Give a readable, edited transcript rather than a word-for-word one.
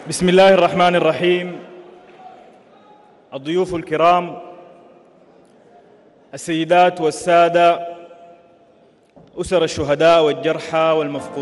بسم الله الرحمن الرحيم. الضيوف الكرام، السيدات والسادة، أسر الشهداء والجرحى والمفقودين،